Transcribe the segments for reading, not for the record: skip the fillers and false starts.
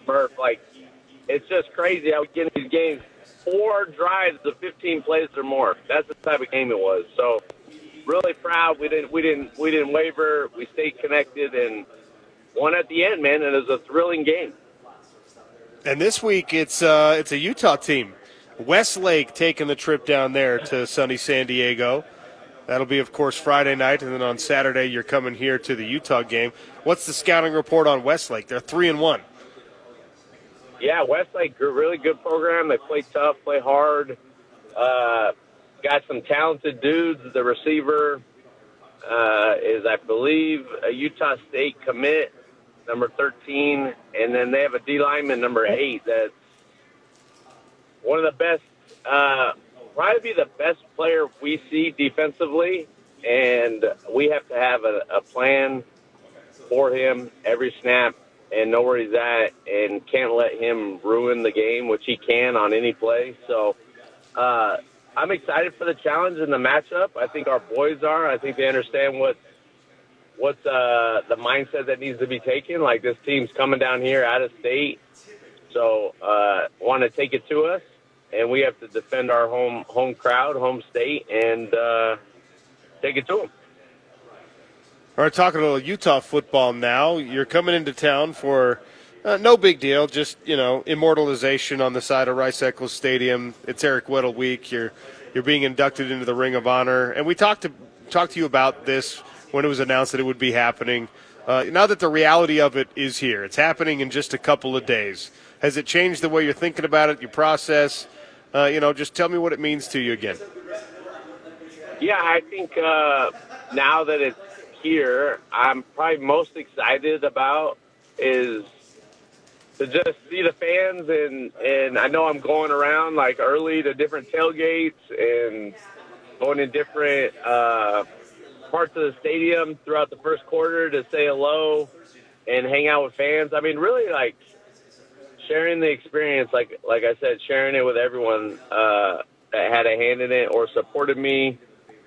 Murph. Like, it's just crazy how we get in these games 4 drives of 15 plays or more. That's the type of game it was. So, really proud. We didn't waver. We stayed connected and won at the end, man. And it was a thrilling game. And this week it's a Utah team. Westlake taking the trip down there to sunny San Diego. That'll be, of course, Friday night, and then on Saturday you're coming here to the Utah game. What's the scouting report on Westlake? They're 3-1. Yeah, Westlake, really good program. They play tough, play hard. Got some talented dudes. The receiver is, I believe, a Utah State commit, number 13, and then they have a D lineman, number 8, that's one of the best, probably be the best player we see defensively, and we have to have a plan for him every snap and know where he's at and can't let him ruin the game, which he can on any play. So I'm excited for the challenge and the matchup. I think our boys are. I think they understand what's the mindset that needs to be taken. Like, this team's coming down here out of state, so want to take it to us. And we have to defend our home crowd, home state, and take it to them. All right, talking a little Utah football now. You're coming into town for no big deal, just, immortalization on the side of Rice-Eccles Stadium. It's Eric Weddle week. You're being inducted into the Ring of Honor. And we talked to you about this when it was announced that it would be happening. Now that the reality of it is here, it's happening in just a couple of days. Has it changed the way you're thinking about it, your process? Just tell me what it means to you again. Yeah, I think now that it's here, I'm probably most excited about is to just see the fans, and I know I'm going around like early to different tailgates and going in different parts of the stadium throughout the first quarter to say hello and hang out with fans. I mean, really, like, sharing the experience, like I said, sharing it with everyone that had a hand in it or supported me,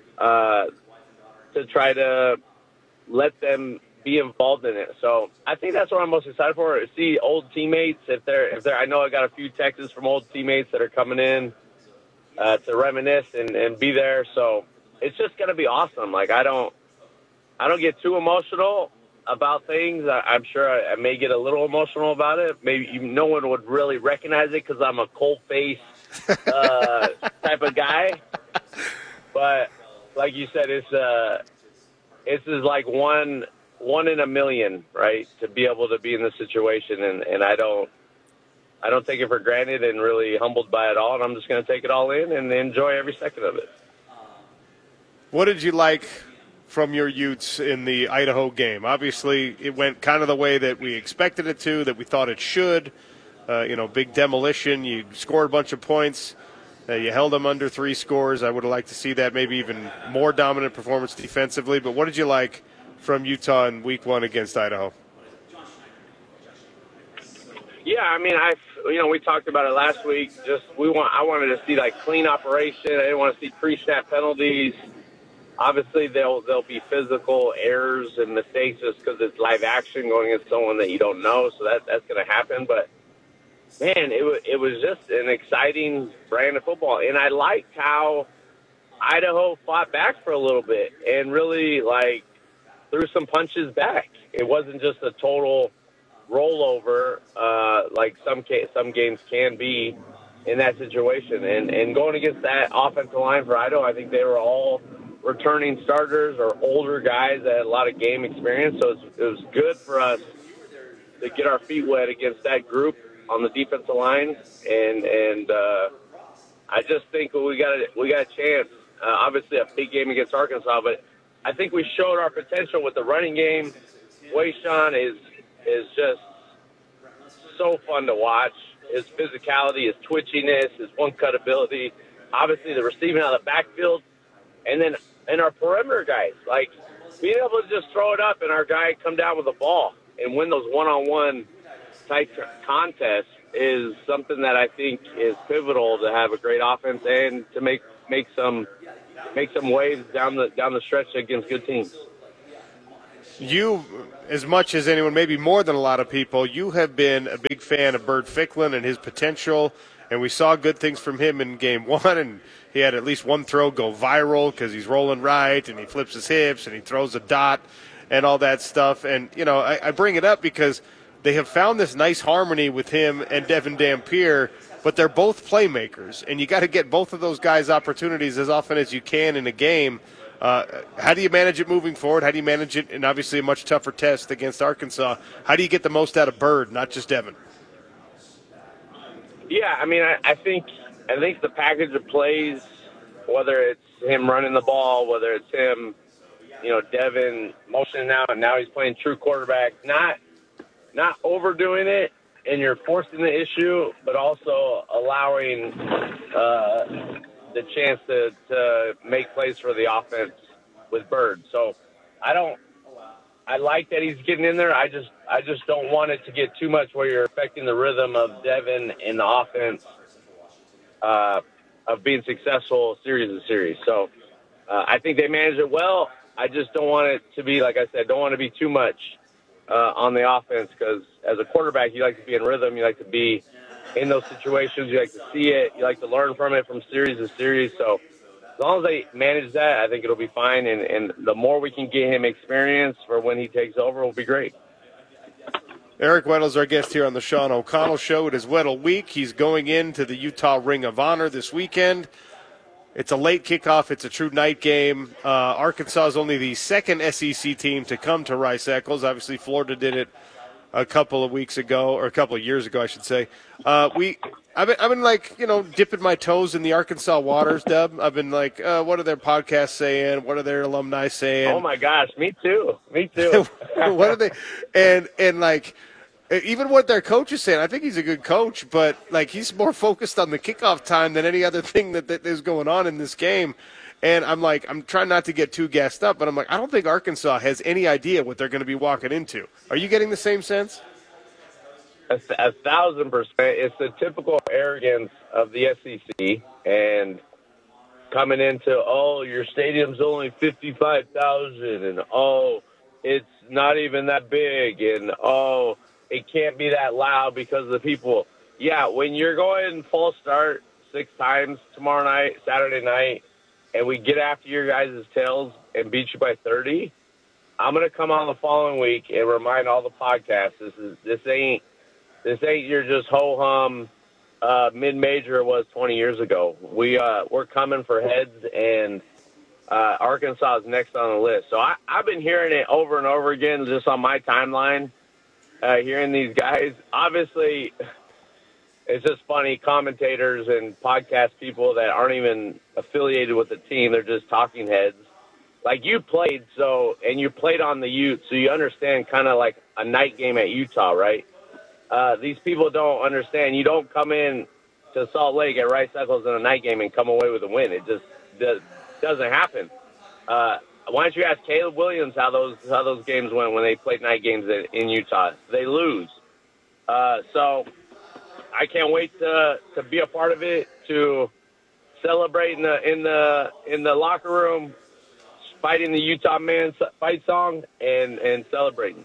to try to let them be involved in it. So I think that's what I'm most excited for, is see old teammates. If they're, I know I got a few texts from old teammates that are coming in to reminisce and be there. So it's just going to be awesome. Like, I don't get too emotional about things. I'm sure I may get a little emotional about it. Maybe no one would really recognize it because I'm a cold face type of guy. But like you said, this is like one in a million, right? To be able to be in this situation, and I don't take it for granted, and really humbled by it all. And I'm just going to take it all in and enjoy every second of it. What did you like from your Utes in the Idaho game? Obviously, it went kind of the way that we expected it to, that we thought it should. Big demolition. You scored a bunch of points. You held them under 3 scores. I would have liked to see that, maybe even more dominant performance defensively. But what did you like from Utah in Week 1 against Idaho? Yeah, I mean, we talked about it last week. I wanted to see like clean operation. I didn't want to see pre-snap penalties. Obviously, there'll be physical errors and mistakes just because it's live action going against someone that you don't know. So that's going to happen. But man, it was just an exciting brand of football, and I liked how Idaho fought back for a little bit and really like threw some punches back. It wasn't just a total rollover like some games can be in that situation. And going against that offensive line for Idaho, I think they were all returning starters or older guys that had a lot of game experience. So it was good for us to get our feet wet against that group on the defensive line. And I just think we got a chance. Obviously a big game against Arkansas, but I think we showed our potential with the running game. Wayshawn is just so fun to watch. His physicality, his twitchiness, his one-cut ability, obviously the receiving out of the backfield, and then our perimeter guys, like being able to just throw it up and our guy come down with the ball and win those one-on-one type contests is something that I think is pivotal to have a great offense and to make some waves down the stretch against good teams. You, as much as anyone, maybe more than a lot of people, you have been a big fan of Bert Ficklin and his potential, and we saw good things from him in Game 1, and he had at least one throw go viral because he's rolling right, and he flips his hips, and he throws a dot, and all that stuff. And, I bring it up because they have found this nice harmony with him and Devin Dampier, but they're both playmakers, and you got to get both of those guys opportunities as often as you can in a game. How do you manage it moving forward? How do you manage it in obviously a much tougher test against Arkansas? How do you get the most out of Bird, not just Devin? Yeah, I mean, I think the package of plays, whether it's him running the ball, whether it's him, Devin motioning out, and now he's playing true quarterback, not overdoing it, and you're forcing the issue, but also allowing the chance to make plays for the offense with Bird. So I like that he's getting in there. I just don't want it to get too much where you're affecting the rhythm of Devin and the offense of being successful series to series. So I think they manage it well. I just don't want it to be, like I said, don't want to be too much on the offense, because as a quarterback, you like to be in rhythm. You like to be in those situations. You like to see it. You like to learn from it from series to series. So as long as they manage that, I think it'll be fine. And the more we can get him experience for when he takes over will be great. Eric Weddle's our guest here on the Sean O'Connell Show. It is Weddle Week. He's going into the Utah Ring of Honor this weekend. It's a late kickoff. It's a true night game. Arkansas is only the second SEC team to come to Rice-Eccles. Obviously, Florida did it a couple of weeks ago, or a couple of years ago, I should say. I've been dipping my toes in the Arkansas waters, Dub. I've been like, what are their podcasts saying? What are their alumni saying? Oh my gosh, me too. What are they? And even what their coach is saying, I think he's a good coach, but he's more focused on the kickoff time than any other thing that is going on in this game. And I'm trying not to get too gassed up, but I don't think Arkansas has any idea what they're going to be walking into. Are you getting the same sense? 1,000%. It's the typical arrogance of the SEC, and coming into, your stadium's only 55,000, and it's not even that big, and it can't be that loud because of the people. Yeah, when you're going full start 6 times tomorrow night, Saturday night, and we get after your guys' tails and beat you by 30, I'm going to come on the following week and remind all the podcasts, this ain't your just ho-hum mid-major it was 20 years ago. We're coming for heads, and Arkansas is next on the list. So I've been hearing it over and over again just on my timeline, hearing these guys. Obviously, it's just funny, commentators and podcast people that aren't even affiliated with the team, they're just talking heads. Like you played, and you played on the Ute, so you understand kind of like a night game at Utah, right? These people don't understand. You don't come in to Salt Lake at Rice-Eccles in a night game and come away with a win. It just doesn't happen. Why don't you ask Caleb Williams how those games went when they played night games in Utah? They lose. So I can't wait to be a part of it, to celebrate in the locker room, fighting the Utah man fight song and celebrating.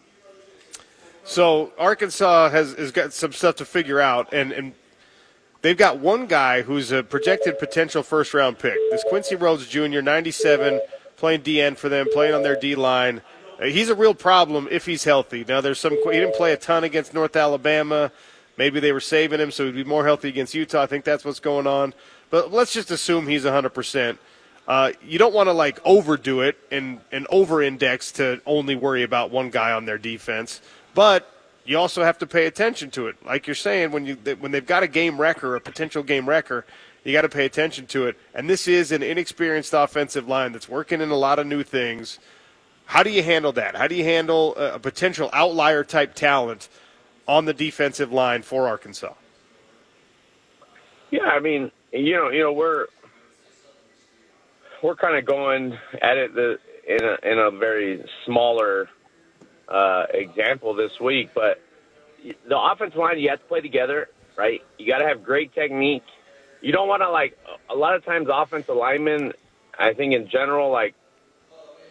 So Arkansas has got some stuff to figure out, and they've got one guy who's a projected potential first-round pick. This Quincy Rhodes Jr., 97, playing DN for them, playing on their D-line. He's a real problem if he's healthy. Now, he didn't play a ton against North Alabama. Maybe they were saving him so he'd be more healthy against Utah. I think that's what's going on. But let's just assume he's 100%. You don't want to overdo it and over-index to only worry about one guy on their defense. But you also have to pay attention to it. Like you're saying, when they've got a game wrecker, a potential game wrecker, you got to pay attention to it. And this is an inexperienced offensive line that's working in a lot of new things. How do you handle that? How do you handle a potential outlier-type talent on the defensive line for Arkansas? Yeah, I mean, we're kind of going at it in a very smaller example this week, but the offensive line, you have to play together, right? You got to have great technique. You don't want to a lot of times offensive linemen, I think in general,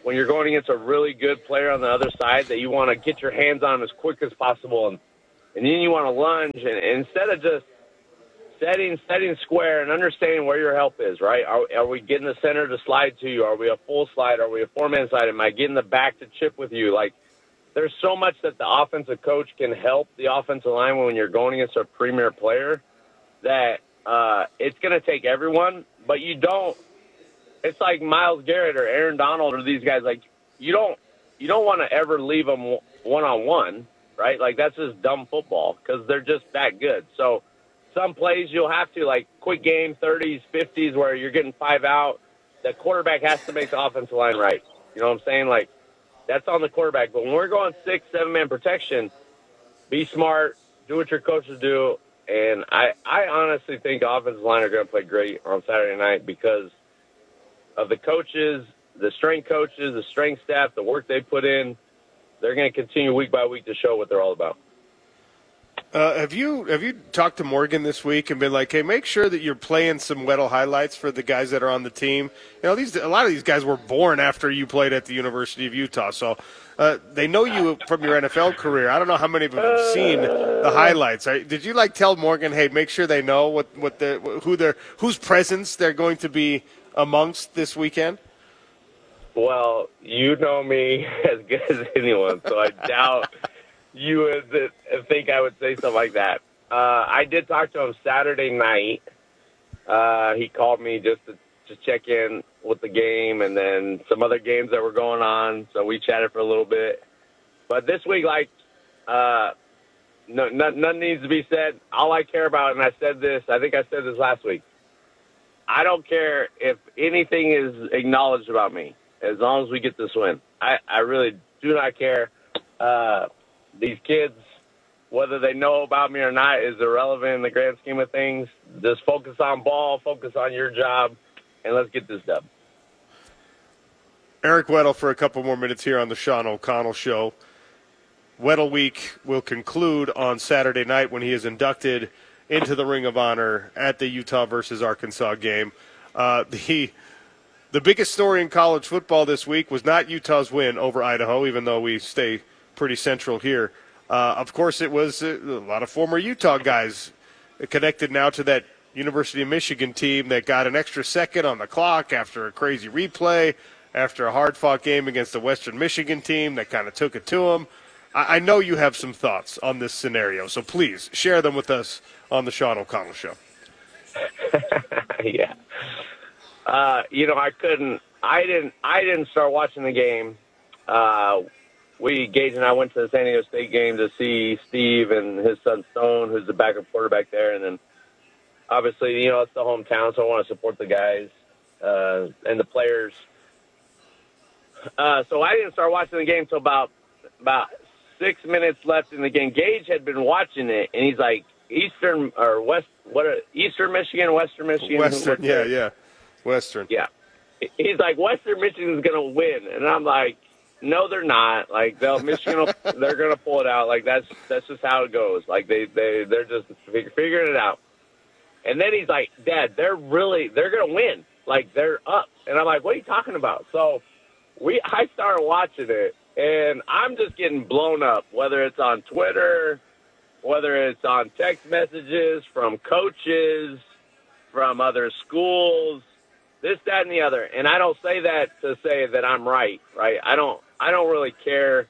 when you're going against a really good player on the other side that you want to get your hands on him as quick as possible, and then you want to lunge, and instead of just setting square and understanding where your help is, right? Are we getting the center to slide to you? Are we a full slide? Are we a four-man slide? Am I getting the back to chip with you? Like, there's so much that the offensive coach can help the offensive line when you're going against a premier player that it's going to take everyone, but you don't. It's like Myles Garrett or Aaron Donald or these guys. Like, you don't want to ever leave them one-on-one, right? Like, that's just dumb football because they're just that good. So some plays you'll have to, like quick game, 30s, 50s, where you're getting 5 out. The quarterback has to make the offensive line right. You know what I'm saying? Like, that's on the quarterback. But when we're going 6, 7-man protection, be smart, do what your coaches do. And I honestly think the offensive line are going to play great on Saturday night because of the coaches, the strength coaches, the strength staff, the work they put in. They're going to continue week by week to show what they're all about. Have you talked to Morgan this week and been like, hey, make sure that you're playing some Weddle highlights for the guys that are on the team? You know, a lot of these guys were born after you played at the University of Utah, so they know you from your NFL career. I don't know how many of them have seen the highlights. Did you tell Morgan, hey, make sure they know whose presence they're going to be amongst this weekend? Well, you know me as good as anyone, so I doubt you would think I would say something like that. I did talk to him Saturday night. He called me just to check in with the game and then some other games that were going on, so we chatted for a little bit. But this week, nothing needs to be said. All I care about, and I think I said this last week, I don't care if anything is acknowledged about me as long as we get this win. I really do not care. These kids, whether they know about me or not, is irrelevant in the grand scheme of things. Just focus on ball, focus on your job, and let's get this done. Eric Weddle for a couple more minutes here on the Sean O'Connell Show. Weddle Week will conclude on Saturday night when he is inducted into the Ring of Honor at the Utah versus Arkansas game. The biggest story in college football this week was not Utah's win over Idaho, even though we stay pretty central here. Of course, it was a lot of former Utah guys connected now to that University of Michigan team that got an extra second on the clock after a crazy replay, after a hard-fought game against the Western Michigan team that kind of took it to them. I know you have some thoughts on this scenario, so please share them with us on the Sean O'Connell Show. Yeah. I didn't start watching the game. Gage and I went to the San Diego State game to see Steve and his son Stone, who's the backup quarterback there. And then obviously, it's the hometown, so I want to support the guys and the players. So I didn't start watching the game until about 6 minutes left in the game. Gage had been watching it, and he's like, Eastern Michigan, Western Michigan? Western, yeah. Western. Yeah. He's like, Western Michigan's going to win. And I'm like, no, they're not. Like, they're going to pull it out. Like, that's just how it goes. Like, they're just figuring it out. And then he's like, Dad, they're going to win. Like, they're up. And I'm like, what are you talking about? So I started watching it, and I'm just getting blown up, whether it's on Twitter, whether it's on text messages from coaches, from other schools, this, that, and the other. And I don't say that to say that I'm right? I don't really care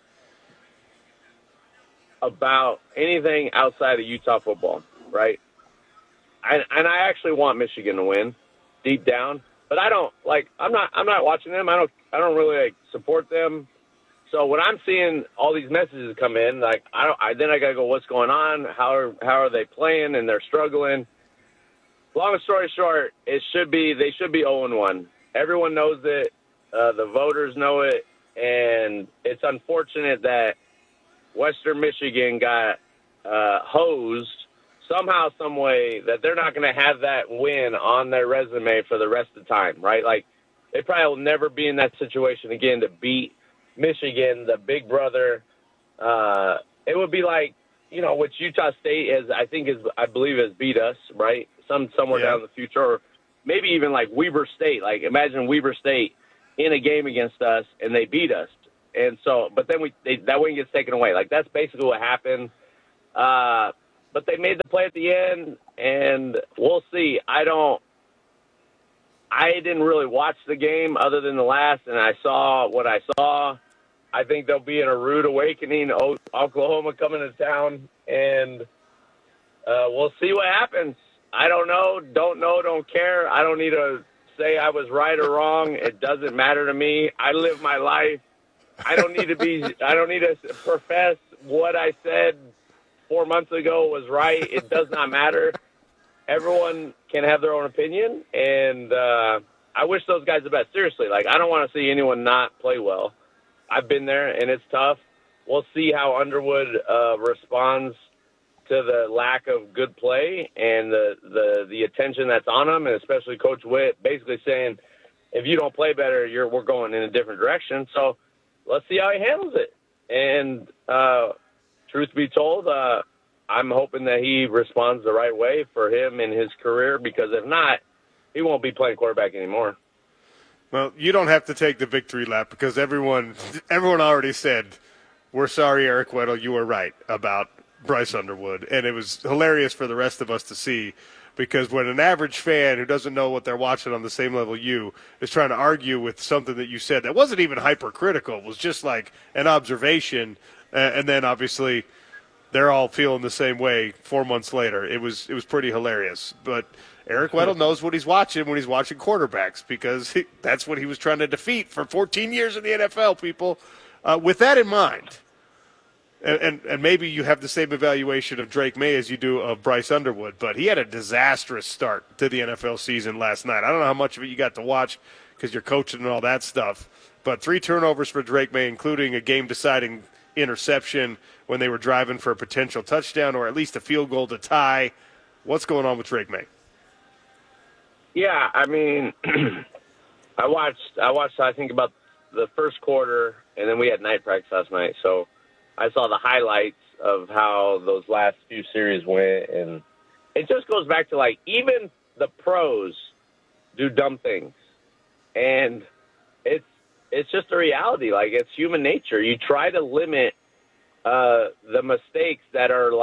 about anything outside of Utah football, right? And I actually want Michigan to win deep down, but I'm not watching them. I don't really support them. So when I'm seeing all these messages come in, then I gotta go, what's going on? How are they playing? And they're struggling. Long story short, they should be 0-1. Everyone knows it. The voters know it, and it's unfortunate that Western Michigan got hosed somehow, some way, that they're not going to have that win on their resume for the rest of the time, right? Like, they probably will never be in that situation again to beat Michigan, the big brother. It would be like, which Utah State I believe has beat us, right? Somewhere down in the future, or maybe even like Weber State. Like, imagine Weber State in a game against us, and they beat us. And so, but then that win gets taken away. Like, that's basically what happened. But they made the play at the end, and we'll see. I didn't really watch the game other than the last, and I saw what I saw. I think they'll be in a rude awakening. Oklahoma coming to town, and we'll see what happens. I don't know, don't care. I don't need to say I was right or wrong. It doesn't matter to me. I live my life. I don't need to profess what I said 4 months ago was right. It does not matter. Everyone can have their own opinion, and I wish those guys the best. Seriously, like, I don't want to see anyone not play well. I've been there, and it's tough. We'll see how Underwood responds to the lack of good play and the attention that's on him, and especially Coach Witt basically saying, if you don't play better, we're going in a different direction. So let's see how he handles it. And truth be told, I'm hoping that he responds the right way for him in his career, because if not, he won't be playing quarterback anymore. Well, you don't have to take the victory lap, because everyone already said, we're sorry, Eric Weddle, you were right about Bryce Underwood. And it was hilarious for the rest of us to see, because when an average fan who doesn't know what they're watching on the same level you is trying to argue with something that you said that wasn't even hypercritical, it was just like an observation, and then obviously they're all feeling the same way 4 months later. It was pretty hilarious. But Eric Weddle knows what he's watching when he's watching quarterbacks, because that's what he was trying to defeat for 14 years in the NFL, people. With that in mind, and maybe you have the same evaluation of Drake May as you do of Bryce Underwood, but he had a disastrous start to the NFL season last night. I don't know how much of it you got to watch because you're coaching and all that stuff, but 3 turnovers for Drake May, including a game-deciding interception when they were driving for a potential touchdown or at least a field goal to tie. What's going on with Drake May? Yeah, I mean, I watched, I think, about the first quarter, and then we had night practice last night, so I saw the highlights of how those last few series went, and it just goes back to, like, even the pros do dumb things, and it's just a reality. Like, it's human nature. You try to limit the mistakes that are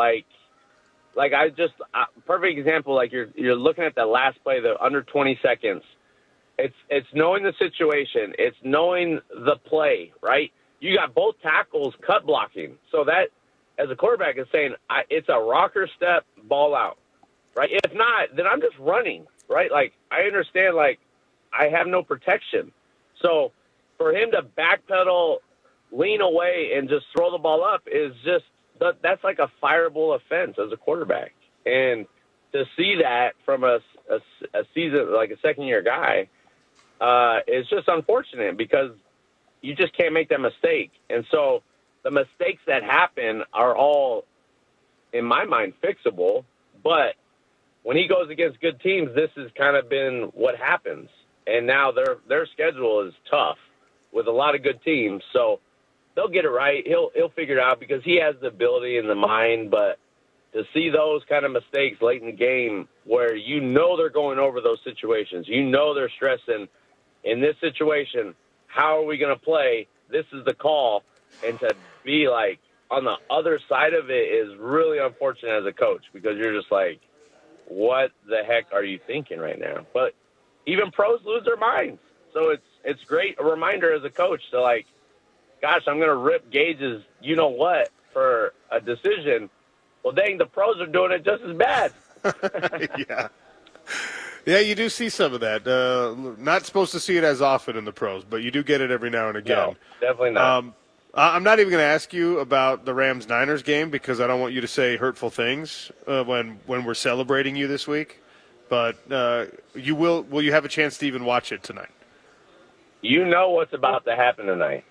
perfect example, like you're looking at that last play, the under 20 seconds. It's knowing the situation. It's knowing the play, right? You got both tackles cut blocking. So that, as a quarterback, is saying, it's a rocker step, ball out, right? If not, then I'm just running, right? Like, I understand, like, I have no protection. So for him to backpedal, lean away, and just throw the ball up is just, that's like a fireable offense as a quarterback. And to see that from a season, like a second-year guy, is just unfortunate, because you just can't make that mistake. And so the mistakes that happen are all, in my mind, fixable. But when he goes against good teams, this has kind of been what happens. And now their schedule is tough with a lot of good teams. So they'll get it right. He'll figure it out, because he has the ability and the mind. But to see those kind of mistakes late in the game where you know they're going over those situations, you know they're stressing, in this situation, how are we going to play? This is the call. And to be, like, on the other side of it is really unfortunate as a coach, because you're just like, what the heck are you thinking right now? But even pros lose their minds. So it's great, a reminder as a coach to, like, gosh, I'm going to rip Gage's you-know-what for a decision. Well, dang, the pros are doing it just as bad. Yeah. Yeah, you do see some of that. Not supposed to see it as often in the pros, but you do get it every now and again. No, definitely not. I'm not even going to ask you about the Rams-Niners game, because I don't want you to say hurtful things when we're celebrating you this week. But you will you have a chance to even watch it tonight? You know what's about to happen tonight.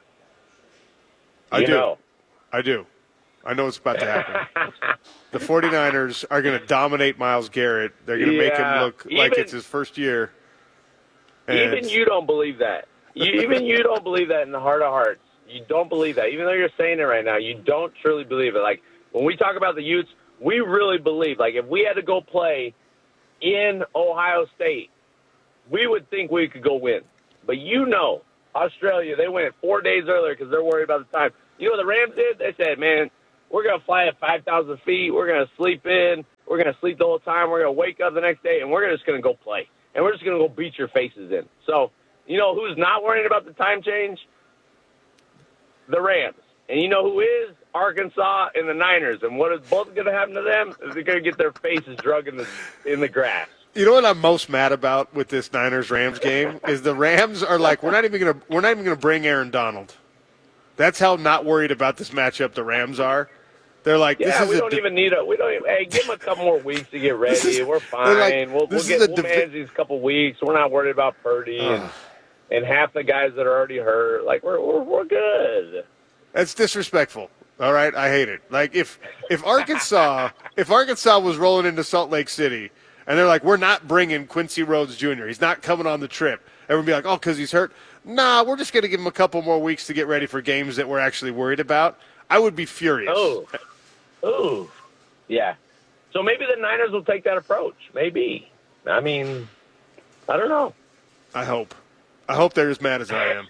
I do. I know what's about to happen. The 49ers are going to dominate Myles Garrett. They're going to make him look like it's his first year. Even you don't believe that. Even you don't believe that in the heart of hearts. You don't believe that. Even though you're saying it right now, you don't truly believe it. Like, when we talk about the Utes, we really believe. Like, if we had to go play in Ohio State, we would think we could go win. But Australia, they went 4 days earlier because they're worried about the time. You know what the Rams did? They said, man, we're going to fly at 5,000 feet. We're going to sleep in. We're going to sleep the whole time. We're going to wake up the next day, and we're just going to go play. And we're just going to go beat your faces in. So, you know who's not worrying about the time change? The Rams. And you know who is? Arkansas and the Niners. And what is both going to happen to them? Is they're going to get their faces drug in the grass. You know what I'm most mad about with this Niners-Rams game is the Rams are like, we're not even going to bring Aaron Donald. That's how not worried about this matchup the Rams are. They're like, we don't even need hey, give them a couple more weeks to get ready. We're fine. Like, we'll manage these couple weeks. We're not worried about Purdy and half the guys that are already hurt. Like, we're good. That's disrespectful. All right, I hate it. Like if Arkansas was rolling into Salt Lake City and they're like, we're not bringing Quincy Rhodes Jr. He's not coming on the trip. Everyone would be like, oh, because he's hurt. Nah, we're just going to give him a couple more weeks to get ready for games that we're actually worried about. I would be furious. Oh, yeah. So maybe the Niners will take that approach. Maybe. I mean, I don't know. I hope they're as mad as I am.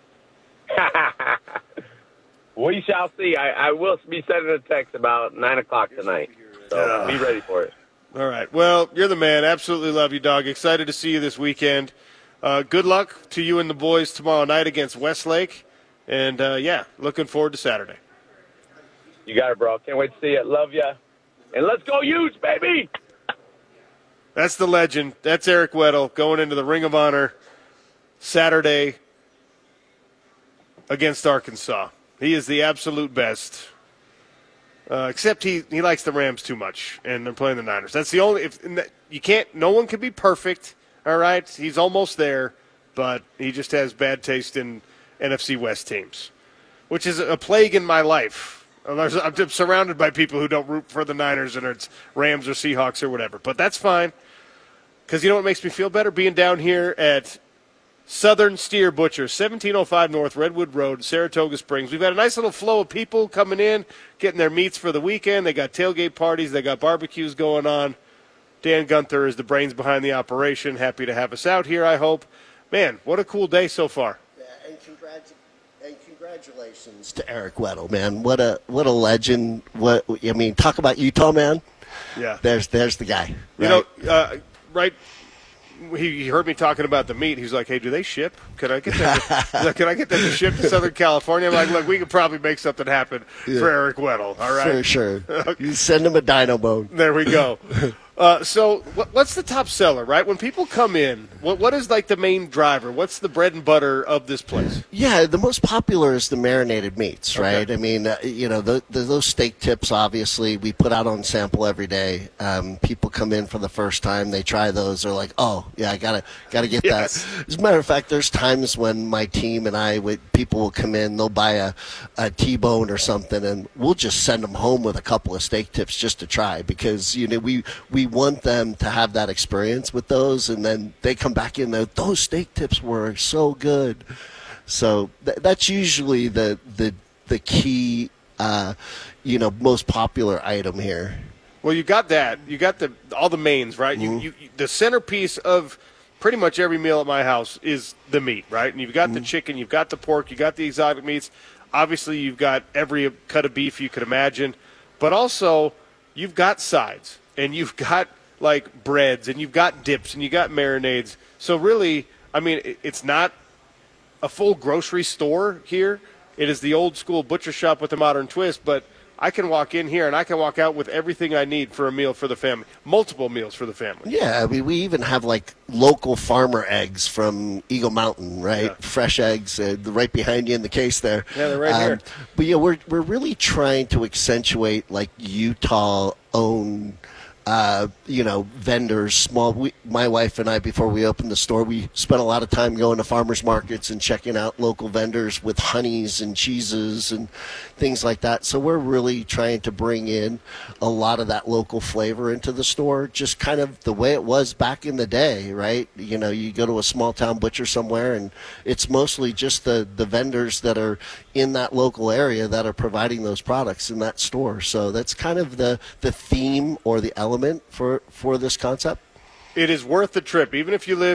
We shall see. I will be sending a text about 9 o'clock tonight. So be ready for it. All right. Well, you're the man. Absolutely love you, dog. Excited to see you this weekend. Good luck to you and the boys tomorrow night against Westlake. And, looking forward to Saturday. You got it, bro. Can't wait to see it. Love ya. And let's go Utes, baby! That's the legend. That's Eric Weddle going into the Ring of Honor Saturday against Arkansas. He is the absolute best. Except he likes the Rams too much, and they're playing the Niners. That's the only no one can be perfect, all right? He's almost there, but he just has bad taste in NFC West teams, which is a plague in my life. I'm surrounded by people who don't root for the Niners, and it's Rams or Seahawks or whatever. But that's fine, because you know what makes me feel better? Being down here at Southern Steer Butcher, 1705 North Redwood Road, Saratoga Springs. We've got a nice little flow of people coming in, getting their meats for the weekend. They got tailgate parties. They got barbecues going on. Dan Gunther is the brains behind the operation. Happy to have us out here, I hope. Man, what a cool day so far. Yeah, and congratulations to Eric Weddle, man. What a legend. Talk about Utah, man. Yeah. There's the guy. Right? You know, right. He heard me talking about the meat. He's like, "Hey, do they ship? Can I get them? Can I get them to ship to Southern California?" I'm like, "Look, we could probably make something happen for Eric Weddle. All right, for sure. You send him a dino bone. There we go." So what's the top seller, right? When people come in, what is like the main driver? What's the bread and butter of this place? Yeah, the most popular is the marinated meats, right? Okay. I mean, those steak tips, obviously, we put out on sample every day. People come in for the first time, they try those, they're like, oh, yeah, I gotta get Yes. that. As a matter of fact, there's times when my team and people will come in, they'll buy a T-bone or something, and we'll just send them home with a couple of steak tips just to try, because, we want them to have that experience with those, and then they come back in there, those steak tips were so good. So that's usually the key, most popular item here. Well, you got that. You got all the mains, right? Mm-hmm. You the centerpiece of pretty much every meal at my house is the meat, right? And you've got the chicken, you've got the pork, you got the exotic meats. Obviously, you've got every cut of beef you could imagine, but also you've got sides. And you've got, like, breads, and you've got dips, and you got marinades. So really, I mean, it's not a full grocery store here. It is the old-school butcher shop with a modern twist, but I can walk in here, and I can walk out with everything I need for a meal for the family, multiple meals for the family. Yeah, I mean, we even have, like, local farmer eggs from Eagle Mountain, right? Yeah. Fresh eggs, right behind you in the case there. Yeah, they're right here. But, yeah, we're really trying to accentuate, like, Utah-owned vendors, my wife and I, before we opened the store, we spent a lot of time going to farmers markets and checking out local vendors with honeys and cheeses and things like that. So we're really trying to bring in a lot of that local flavor into the store, just kind of the way it was back in the day, right? You go to a small town butcher somewhere, and it's mostly just the vendors that are in that local area that are providing those products in that store. So that's kind of the theme or the element for this concept. It is worth the trip, even if you live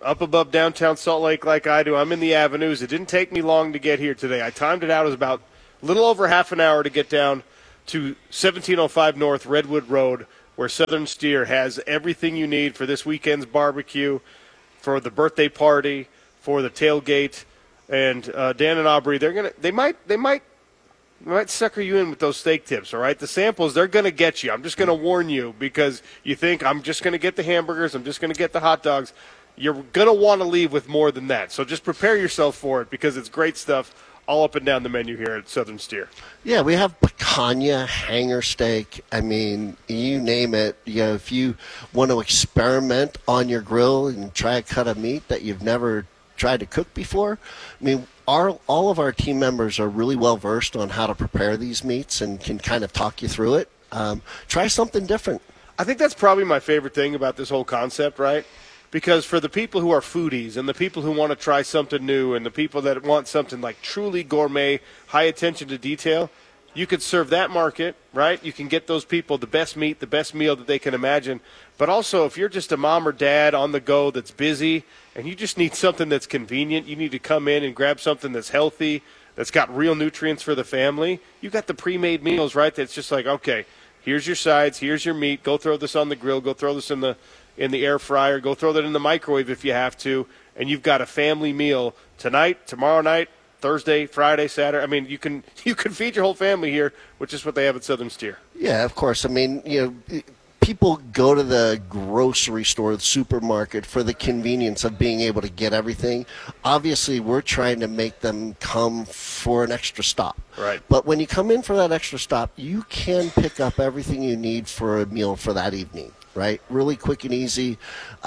up above downtown Salt Lake like I do. I'm in the avenues. It didn't take me long to get here today. I timed it out. It was about a little over half an hour to get down to 1705 North Redwood Road, where Southern Steer has everything you need for this weekend's barbecue, for the birthday party, for the tailgate. And Dan and Aubrey, they might sucker you in with those steak tips, all right? The samples, they're going to get you. I'm just going to warn you, because you think I'm just going to get the hamburgers, I'm just going to get the hot dogs. You're going to want to leave with more than that. So just prepare yourself for it, because it's great stuff all up and down the menu here at Southern Steer. Yeah, we have picanha, hanger steak. I mean, you name it. If you want to experiment on your grill and try a cut of meat that you've never tried to cook before, I mean, all of our team members are really well versed on how to prepare these meats and can kind of talk you through it. Try something different. I think that's probably my favorite thing about this whole concept, right? Because for the people who are foodies and the people who want to try something new and the people that want something like truly gourmet, high attention to detail, you could serve that market, right? You can get those people the best meat, the best meal that they can imagine. But also, if you're just a mom or dad on the go that's busy and you just need something that's convenient, you need to come in and grab something that's healthy, that's got real nutrients for the family, you got the pre-made meals, right? That's just like, okay, here's your sides, here's your meat, go throw this on the grill, go throw this in the air fryer, go throw that in the microwave if you have to, and you've got a family meal tonight, tomorrow night, Thursday, Friday, Saturday. I mean, you can feed your whole family here, which is what they have at Southern Steer. Yeah, of course. I mean, people go to the grocery store, the supermarket, for the convenience of being able to get everything. Obviously, we're trying to make them come for an extra stop. Right. But when you come in for that extra stop, you can pick up everything you need for a meal for that evening. Right? Really quick and easy.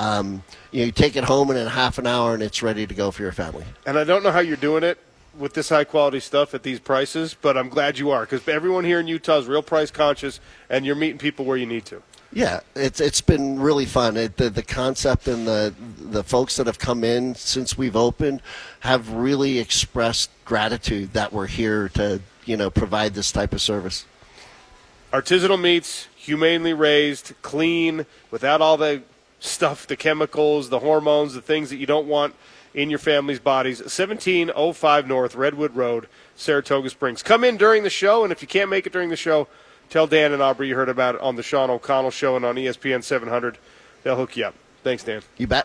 You take it home in half an hour and it's ready to go for your family. And I don't know how you're doing it with this high-quality stuff at these prices, but I'm glad you are, because everyone here in Utah is real price conscious, and you're meeting people where you need to. Yeah, it's been really fun. The concept and the folks that have come in since we've opened have really expressed gratitude that we're here to provide this type of service. Artisanal meats, humanely raised, clean, without all the stuff, the chemicals, the hormones, the things that you don't want in your family's bodies. 1705 North Redwood Road, Saratoga Springs. Come in during the show, and if you can't make it during the show, tell Dan and Aubrey you heard about it on the Sean O'Connell Show and on ESPN 700. They'll hook you up. Thanks, Dan. You bet.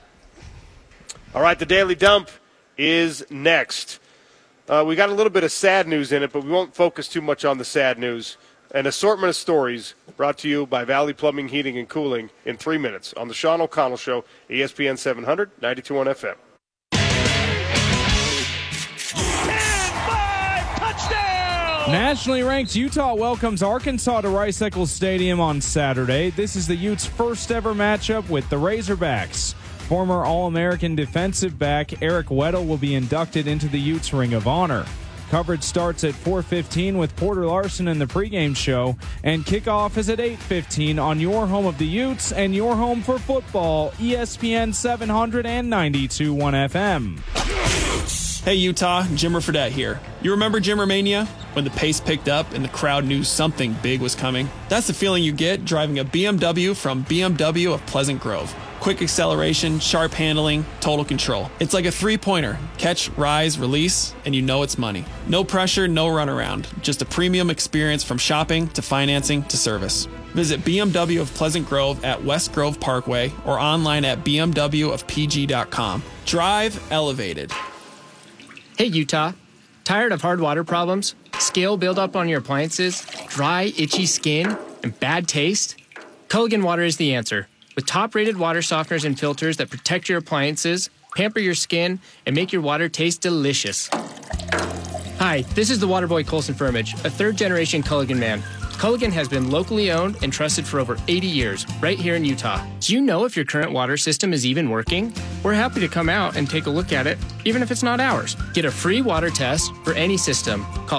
All right, the Daily Dump is next. We got a little bit of sad news in it, but we won't focus too much on the sad news. An assortment of stories brought to you by Valley Plumbing, Heating, and Cooling in 3 minutes on the Sean O'Connell Show, ESPN 700, 92.1 FM. Nationally ranked Utah welcomes Arkansas to Rice Eccles Stadium on Saturday. This is the Utes' first ever matchup with the Razorbacks. Former All-American defensive back Eric Weddle will be inducted into the Utes Ring of Honor. Coverage starts at 4:15 with Porter Larson in the pregame show, and kickoff is at 8:15 on your home of the Utes and your home for football, ESPN 700 and 92.1 FM. Hey Utah, Jimmer Fredette here. You remember Jimmermania? When the pace picked up and the crowd knew something big was coming? That's the feeling you get driving a BMW from BMW of Pleasant Grove. Quick acceleration, sharp handling, total control. It's like a three-pointer. Catch, rise, release, and you know it's money. No pressure, no runaround. Just a premium experience from shopping to financing to service. Visit BMW of Pleasant Grove at West Grove Parkway or online at bmwofpg.com. Drive elevated. Hey Utah, tired of hard water problems, scale buildup on your appliances, dry, itchy skin, and bad taste? Culligan Water is the answer. With top-rated water softeners and filters that protect your appliances, pamper your skin, and make your water taste delicious. Hi, this is the Waterboy Colson Firmage, a third-generation Culligan man. Culligan has been locally owned and trusted for over 80 years, right here in Utah. Do you know if your current water system is even working? We're happy to come out and take a look at it, even if it's not ours. Get a free water test for any system. Call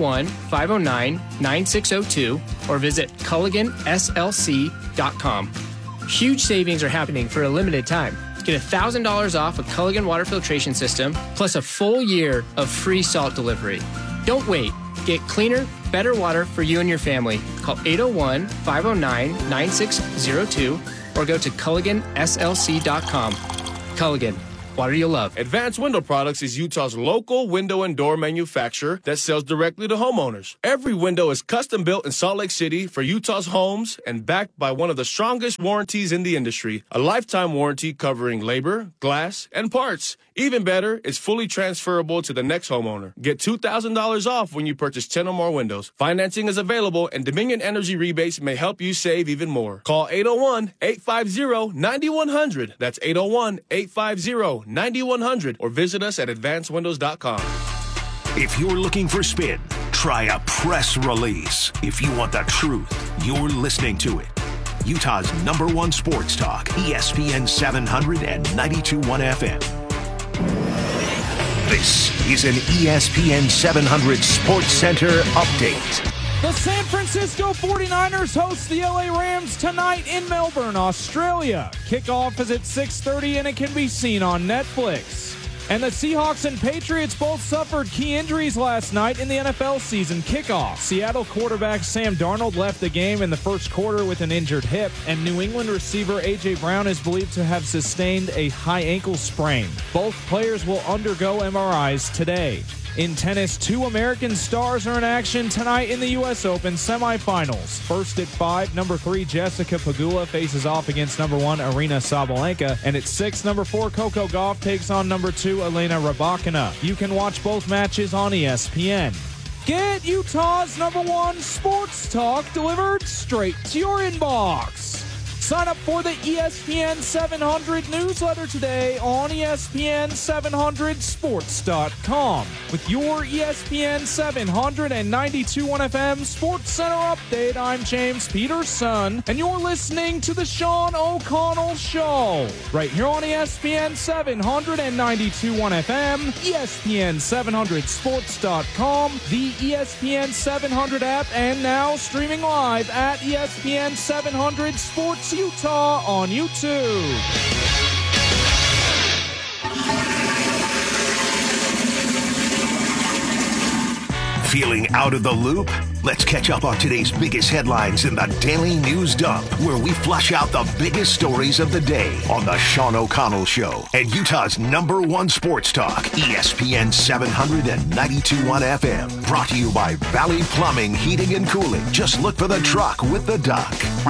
801-509-9602 or visit CulliganSLC.com. Huge savings are happening for a limited time. Get $1,000 off a Culligan water filtration system, plus a full year of free salt delivery. Don't wait. Get cleaner, better water for you and your family. Call 801-509-9602 or go to CulliganSLC.com. Culligan, water you'll love. Advanced Window Products is Utah's local window and door manufacturer that sells directly to homeowners. Every window is custom built in Salt Lake City for Utah's homes and backed by one of the strongest warranties in the industry. A lifetime warranty covering labor, glass, and parts. Even better, it's fully transferable to the next homeowner. Get $2,000 off when you purchase 10 or more windows. Financing is available, and Dominion Energy rebates may help you save even more. Call 801-850-9100. That's 801-850-9100. Or visit us at advancedwindows.com. If you're looking for spin, try a press release. If you want the truth, you're listening to it. Utah's #1 sports talk, ESPN 700 and 92.1 FM. This is an ESPN 700 Sports Center update. The San Francisco 49ers host the LA Rams tonight in Melbourne, Australia. Kickoff is at 6:30 and it can be seen on Netflix. And the Seahawks and Patriots both suffered key injuries last night in the NFL season kickoff. Seattle quarterback Sam Darnold left the game in the first quarter with an injured hip, and New England receiver A.J. Brown is believed to have sustained a high ankle sprain. Both players will undergo MRIs today. In tennis, 2 American stars are in action tonight in the U.S. Open semifinals. First at 5, number 3 Jessica Pegula faces off against number 1 Arina Sabalenka. And at 6, number 4 Coco Gauff takes on number 2 Elena Rybakina. You can watch both matches on ESPN. Get Utah's #1 sports talk delivered straight to your inbox. Sign up for the ESPN 700 newsletter today on ESPN700sports.com. With your ESPN 700 and 92.1 FM Sports Center update, I'm James Peterson, and you're listening to the Sean O'Connell Show. Right here on ESPN 700 and 92.1 FM, ESPN700sports.com, the ESPN 700 app, and now streaming live at ESPN 700 Sports Utah on YouTube. Feeling out of the loop? Let's catch up on today's biggest headlines in the Daily News Dump, where we flush out the biggest stories of the day on the Sean O'Connell Show and Utah's #1 sports talk, ESPN 700 and 92.1 FM. Brought to you by Valley Plumbing, Heating and Cooling. Just look for the truck with the duck.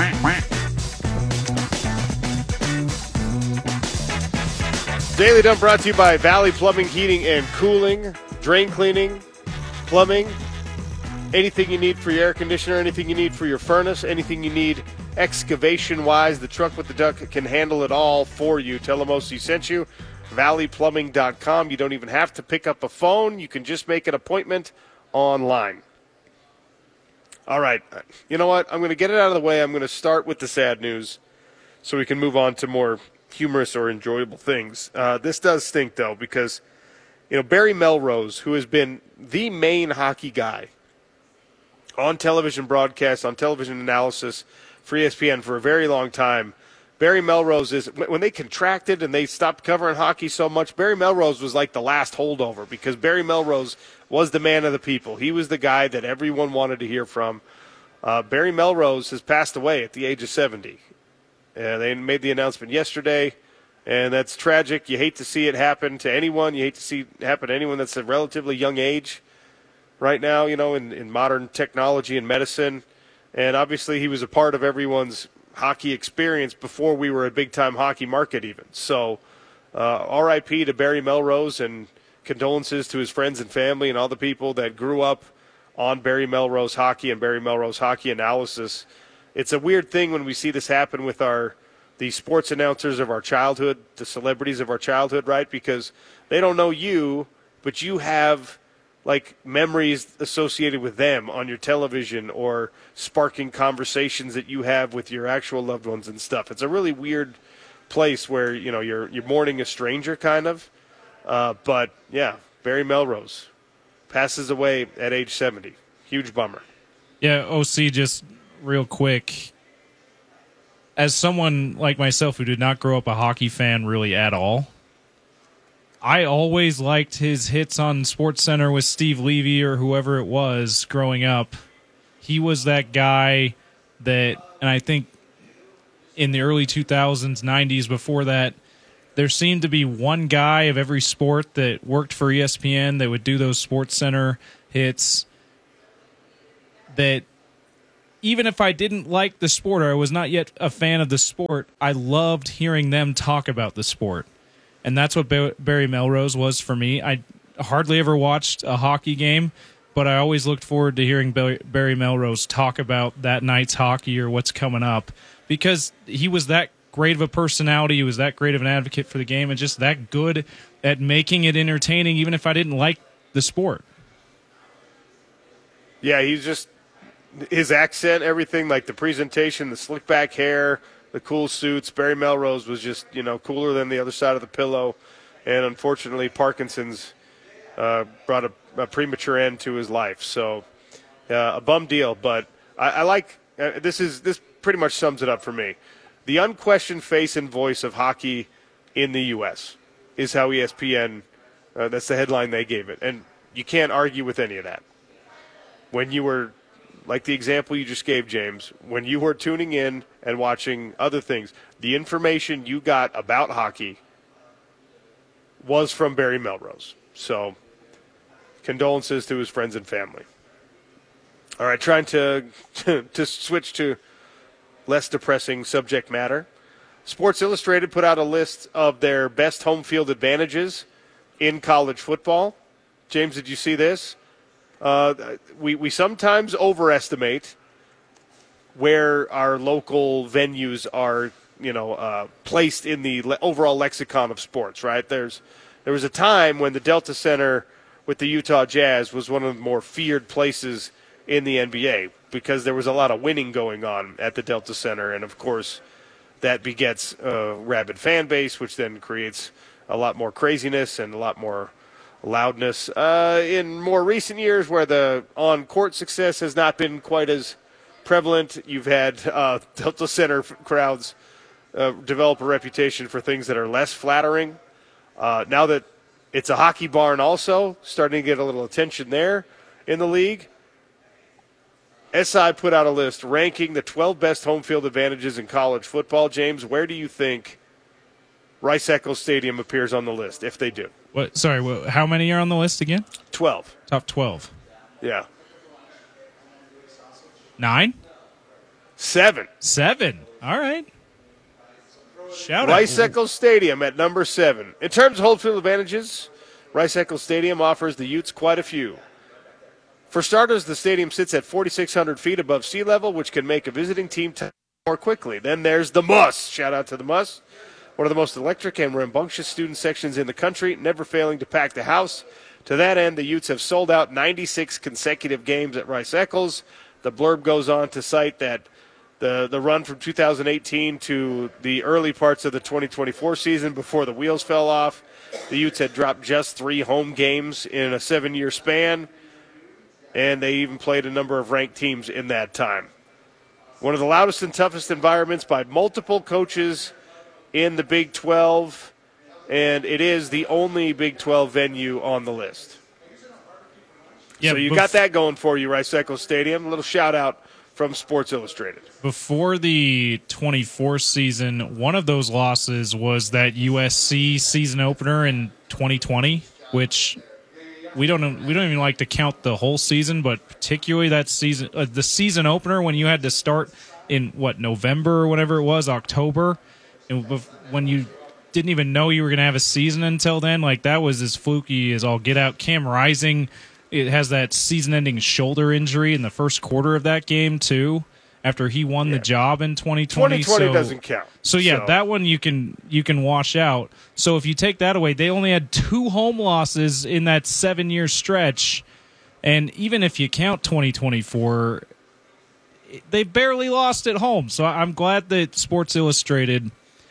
Daily Dump brought to you by Valley Plumbing, Heating, and Cooling. Drain cleaning, plumbing, anything you need for your air conditioner, anything you need for your furnace, anything you need excavation-wise. The truck with the duck can handle it all for you. Tell them OC sent you. ValleyPlumbing.com. You don't even have to pick up a phone. You can just make an appointment online. All right. You know what? I'm going to get it out of the way. I'm going to start with the sad news so we can move on to more humorous or enjoyable things. This does stink, though, because, Barry Melrose, who has been the main hockey guy on television broadcasts, on television analysis for ESPN for a very long time, Barry Melrose is, when they contracted and they stopped covering hockey so much, Barry Melrose was like the last holdover because Barry Melrose was the man of the people. He was the guy that everyone wanted to hear from. Barry Melrose has passed away at the age of 70. They made the announcement yesterday, and that's tragic. You hate to see it happen to anyone. You hate to see it happen to anyone that's a relatively young age right now, in modern technology and medicine. And obviously he was a part of everyone's hockey experience before we were a big-time hockey market even. So R.I.P. to Barry Melrose, and condolences to his friends and family and all the people that grew up on Barry Melrose hockey and Barry Melrose hockey analysis. It's a weird thing when we see this happen with the sports announcers of our childhood, the celebrities of our childhood, right? Because they don't know you, but you have memories associated with them on your television or sparking conversations that you have with your actual loved ones and stuff. It's a really weird place where, you're mourning a stranger kind of. But yeah, Barry Melrose passes away at age 70. Huge bummer. Yeah, OC, just real quick, as someone like myself who did not grow up a hockey fan really at all, I always liked his hits on SportsCenter with Steve Levy or whoever it was growing up. He was that guy that, and I think in the early 2000s, 90s, before that, there seemed to be one guy of every sport that worked for ESPN that would do those Sports Center hits that even if I didn't like the sport or I was not yet a fan of the sport, I loved hearing them talk about the sport. And that's what Barry Melrose was for me. I hardly ever watched a hockey game, but I always looked forward to hearing Barry Melrose talk about that night's hockey or what's coming up because he was that great of a personality. He was that great of an advocate for the game and just that good at making it entertaining, even if I didn't like the sport. Yeah, he's just his accent, everything, like the presentation, the slick back hair, the cool suits. Barry Melrose was just, cooler than the other side of the pillow. And unfortunately, Parkinson's brought a premature end to his life. So a bum deal. But I like this pretty much sums it up for me. The unquestioned face and voice of hockey in the U.S. is how ESPN, that's the headline they gave it. And you can't argue with any of that. When you were, like the example you just gave, James, when you were tuning in and watching other things, the information you got about hockey was from Barry Melrose. So condolences to his friends and family. All right, trying to switch to less depressing subject matter. Sports Illustrated put out a list of their best home field advantages in college football. James, did you see this? We sometimes overestimate where our local venues are, placed in the overall lexicon of sports, right? There was a time when the Delta Center with the Utah Jazz was one of the more feared places in the NBA because there was a lot of winning going on at the Delta Center, and of course that begets a rabid fan base, which then creates a lot more craziness and a lot more loudness. In more recent years, where the on-court success has not been quite as prevalent, you've had Delta Center crowds develop a reputation for things that are less flattering. Now that it's a hockey barn also, starting to get a little attention there in the league. SI put out a list ranking the 12 best home field advantages in college football. James, where do you think Rice-Eccles Stadium appears on the list, if they do? What? Sorry, how many are on the list again? 12. Top 12. Yeah. 9? 7. 7. All right. Shout Rice-Eccles Stadium at number 7. In terms of home field advantages, Rice-Eccles Stadium offers the Utes quite a few. For starters, the stadium sits at 4,600 feet above sea level, which can make a visiting team more quickly. Then there's the Muss. Shout out to the Muss. One of the most electric and rambunctious student sections in the country, never failing to pack the house. To that end, the Utes have sold out 96 consecutive games at Rice-Eccles. The blurb goes on to cite that the run from 2018 to the early parts of the 2024 season before the wheels fell off, the Utes had dropped just 3 home games in a 7-year span, and they even played a number of ranked teams in that time. One of the loudest and toughest environments by multiple coaches in the Big 12, and it is the only Big 12 venue on the list. Yeah, so you got that going for you, Rice-Eccles Stadium. A little shout-out from Sports Illustrated. Before the 24 season, one of those losses was that USC season opener in 2020, which we don't even like to count the whole season, but particularly that season, the season opener when you had to start in November or whatever it was, October, and when you didn't even know you were going to have a season until then, like that was as fluky as all get out. Cam Rising, it has that season-ending shoulder injury in the first quarter of that game too, after he won the job in 2020. 2020 doesn't count. So that one you can wash out. So if you take that away, they only had 2 home losses in that 7-year stretch, and even if you count 2024, they barely lost at home. So I'm glad that Sports Illustrated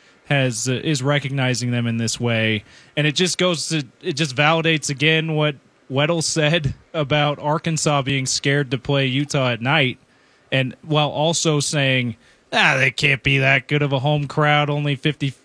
is recognizing them in this way, and it just validates again what Weddle said about Arkansas being scared to play Utah at night, and while also saying, they can't be that good of a home crowd, only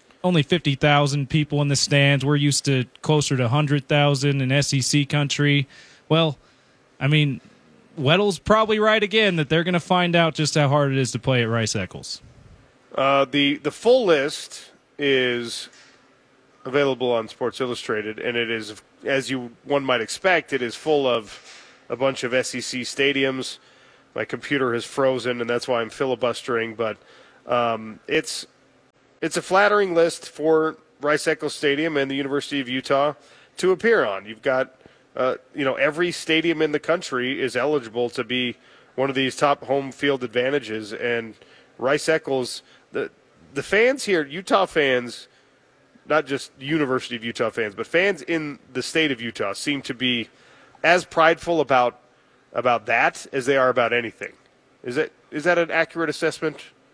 50,000 people in the stands. We're used to closer to 100,000 in SEC country. Well, I mean, Weddle's probably right again that they're going to find out just how hard it is to play at Rice-Eccles. The full list is available on Sports Illustrated, and it is, as one might expect, it is full of a bunch of SEC stadiums. My computer has frozen, and that's why I'm filibustering, but it's a flattering list for Rice-Eccles Stadium and the University of Utah to appear on. You've got, every stadium in the country is eligible to be one of these top home field advantages, and Rice-Eccles, the fans here, Utah fans, not just University of Utah fans, but fans in the state of Utah seem to be as prideful about that as they are about anything. Is that an accurate assessment?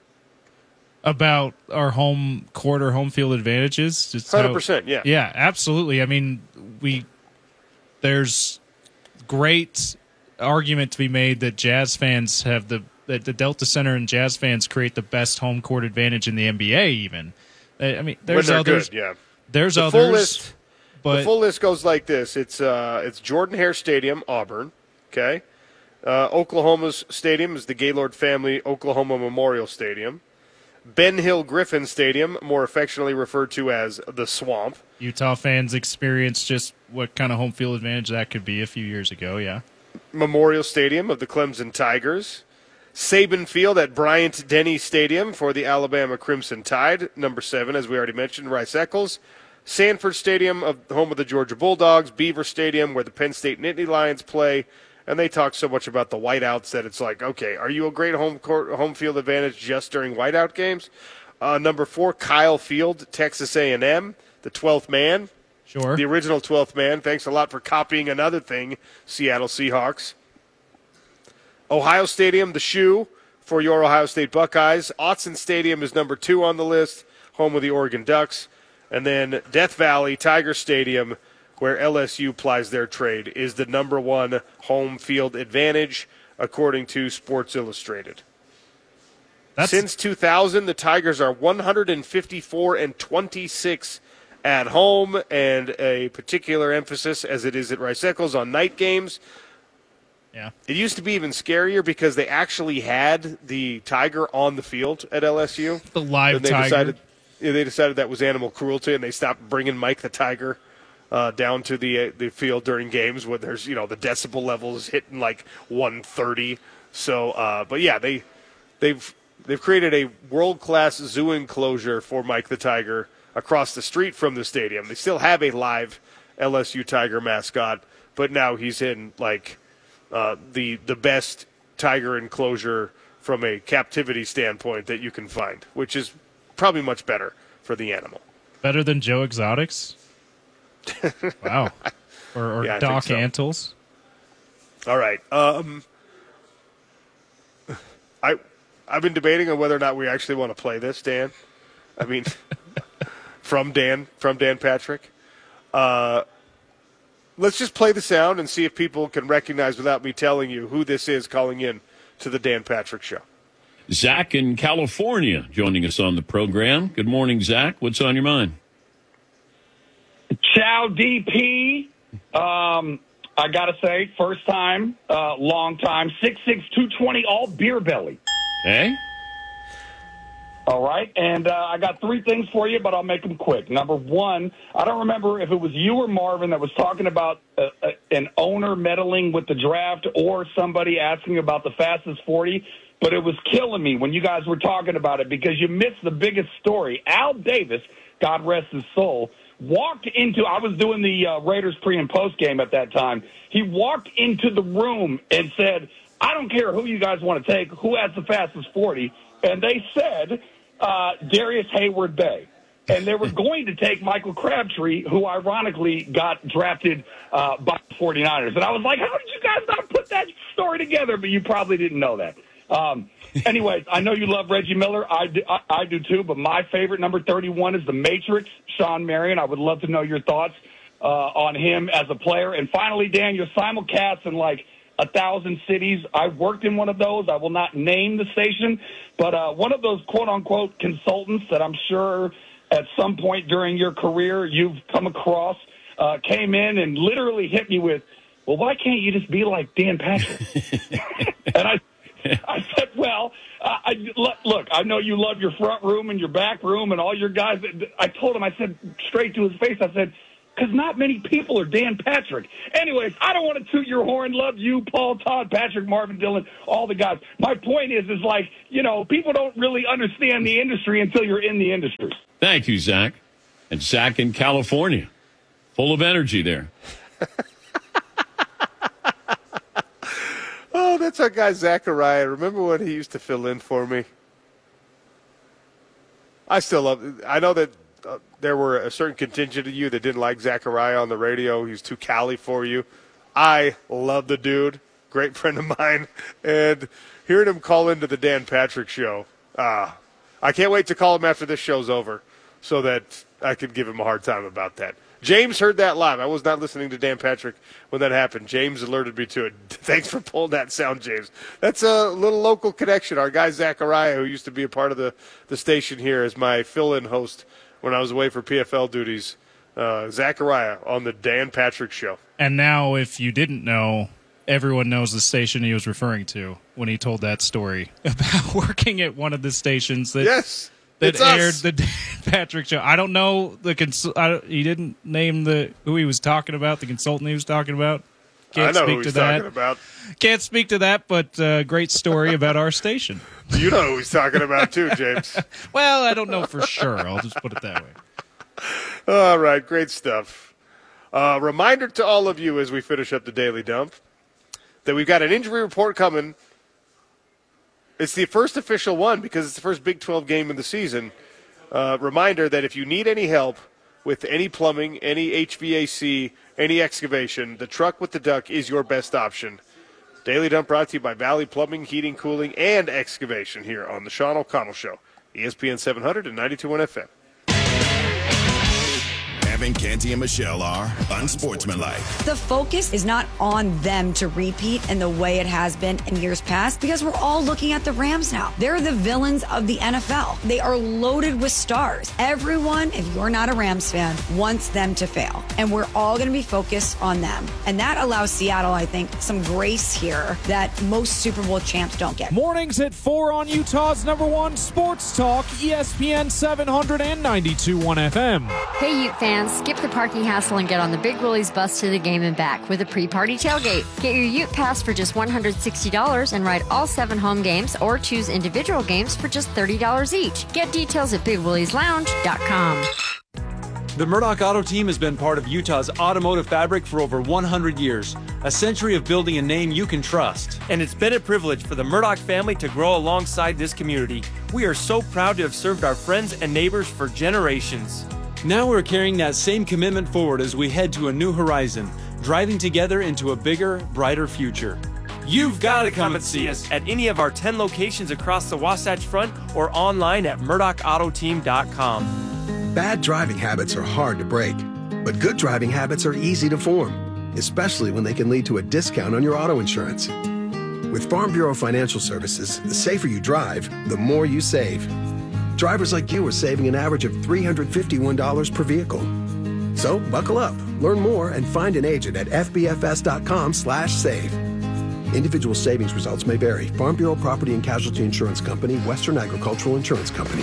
About our home court or home field advantages? 100%, yeah. Yeah, absolutely. I mean, there's great argument to be made that Jazz fans have that the Delta Center and Jazz fans create the best home court advantage in the NBA even. I mean, there's others. Good, yeah. There's the others. Full list, but the full list goes like this. It's Jordan-Hare Stadium, Auburn, okay? Oklahoma's stadium is the Gaylord Family Oklahoma Memorial Stadium. Ben Hill Griffin Stadium, more affectionately referred to as the Swamp. Utah fans experienced just what kind of home field advantage that could be a few years ago, yeah. Memorial Stadium of the Clemson Tigers. Saban Field at Bryant-Denny Stadium for the Alabama Crimson Tide, number 7, as we already mentioned, Rice-Eccles. Sanford Stadium, home of the Georgia Bulldogs. Beaver Stadium, where the Penn State Nittany Lions play. And they talk so much about the whiteouts that it's like, okay, are you a great home field advantage just during whiteout games? Number 4, Kyle Field, Texas A&M, the 12th man. Sure. The original 12th man. Thanks a lot for copying another thing, Seattle Seahawks. Ohio Stadium, the shoe for your Ohio State Buckeyes. Autzen Stadium is number 2 on the list, home of the Oregon Ducks. And then Death Valley, Tiger Stadium, where LSU plies their trade, is the number 1 home field advantage, according to Sports Illustrated. Since 2000, the Tigers are 154-26 at home, and a particular emphasis, as it is at Rice-Eccles, on night games. Yeah. It used to be even scarier because they actually had the Tiger on the field at LSU. The live Tiger. They decided that was animal cruelty, and they stopped bringing Mike the Tiger down to the field during games when there's, the decibel levels hitting like 130. So, but yeah, they've created a world-class zoo enclosure for Mike the Tiger across the street from the stadium. They still have a live LSU Tiger mascot, but now he's in like the best Tiger enclosure from a captivity standpoint that you can find, which is probably much better for the animal. Better than Joe Exotics? Wow. Or yeah, Doc so. Antles. All right. I've been debating on whether or not we actually want to play this, Dan. I mean, from Dan Patrick. Let's just play the sound and see if people can recognize without me telling you who this is calling in to the Dan Patrick Show. Zach in California joining us on the program. Good morning, Zach. What's on your mind? Ciao, DP. I got to say, first time, long time, 6'6", 220, all beer belly. Hey. All right, and I got 3 things for you, but I'll make them quick. Number 1, I don't remember if it was you or Marvin that was talking about an owner meddling with the draft or somebody asking about the fastest 40, but it was killing me when you guys were talking about it because you missed the biggest story. Al Davis, God rest his soul, walked into – I was doing the Raiders pre- and post-game at that time. He walked into the room and said, I don't care who you guys want to take, who has the fastest 40, and they said – Darius Hayward-Bay. And they were going to take Michael Crabtree, who ironically got drafted by the 49ers. And I was like, how did you guys not put that story together? But you probably didn't know that. Anyways, I know you love Reggie Miller. I do too. But my favorite, number 31, is The Matrix, Sean Marion. I would love to know your thoughts on him as a player. And finally, Dan, your simulcasts in like 1,000 cities. I worked in one of those. I will not name the station, but one of those quote-unquote consultants that I'm sure at some point during your career you've come across came in and literally hit me with, well, why can't you just be like Dan Patrick? And I I said, well, look, I know you love your front room and your back room and all your guys. I told him, I said straight to his face, I said, because not many people are Dan Patrick. Anyways, I don't want to toot your horn. Love you, Paul, Todd, Patrick, Marvin, Dylan, all the guys. My point is like, people don't really understand the industry until you're in the industry. Thank you, Zach. And Zach in California. Full of energy there. Oh, that's our guy Zachariah. Remember when he used to fill in for me? I still love it. I know that there were a certain contingent of you that didn't like Zachariah on the radio. He was too Cali for you. I love the dude. Great friend of mine. And hearing him call into the Dan Patrick show, I can't wait to call him after this show's over so that I can give him a hard time about that. James heard that live. I was not listening to Dan Patrick when that happened. James alerted me to it. Thanks for pulling that sound, James. That's a little local connection. Our guy Zachariah, who used to be a part of the station here as my fill-in host when I was away for PFL duties, Zachariah on the Dan Patrick show. And now, if you didn't know, everyone knows the station he was referring to when he told that story about working at one of the stations that aired the Dan Patrick show. I don't know he didn't name who he was talking about, the consultant he was talking about. I know who he's talking about. Can't speak to that, but great story about our station. You know who he's talking about too, James. Well, I don't know for sure. I'll just put it that way. All right, great stuff. Reminder to all of you as we finish up the Daily Dump that we've got an injury report coming. It's the first official one because it's the first Big 12 game of the season. Reminder that if you need any help with any plumbing, any HVAC, any excavation, the truck with the duck is your best option. Daily Dump brought to you by Valley Plumbing, Heating, Cooling, and Excavation here on the Sean O'Connell Show. ESPN 700 and 92.1 FM. Evan, Canty, and Michelle are unsportsmanlike. The focus is not on them to repeat in the way it has been in years past because we're all looking at the Rams now. They're the villains of the NFL. They are loaded with stars. Everyone, if you're not a Rams fan, wants them to fail. And we're all going to be focused on them. And that allows Seattle, I think, some grace here that most Super Bowl champs don't get. Mornings at 4 on Utah's #1 sports talk, ESPN 700 and 92.1 FM. Hey, Ute fans. Skip the parking hassle and get on the Big Willie's bus to the game and back with a pre-party tailgate. Get your Ute pass for just $160 and ride all 7 home games or choose individual games for just $30 each. Get details at BigWilliesLounge.com. The Murdoch Auto Team has been part of Utah's automotive fabric for over 100 years, a century of building a name you can trust. And it's been a privilege for the Murdoch family to grow alongside this community. We are so proud to have served our friends and neighbors for generations. Now we're carrying that same commitment forward as we head to a new horizon, driving together into a bigger, brighter future. You've got to come and see us at any of our 10 locations across the Wasatch Front or online at murdochautotteam.com. Bad driving habits are hard to break, but good driving habits are easy to form, especially when they can lead to a discount on your auto insurance. With Farm Bureau Financial Services, the safer you drive, the more you save. Drivers like you are saving an average of $351 per vehicle. So buckle up, learn more, and find an agent at fbfs.com/save. Individual savings results may vary. Farm Bureau Property and Casualty Insurance Company, Western Agricultural Insurance Company.